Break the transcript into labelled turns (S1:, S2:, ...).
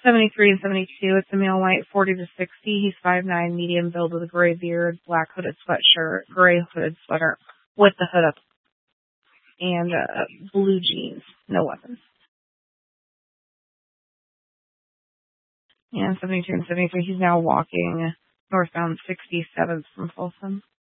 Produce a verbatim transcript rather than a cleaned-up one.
S1: seventy-three and seventy-two, it's a male white, forty to sixty. He's five nine, medium build with a gray beard, black hooded sweatshirt, gray hooded sweater with the hood up, and uh, blue jeans, no weapons. And seventy-two and seventy-three, he's now walking northbound sixty-seventh from Folsom.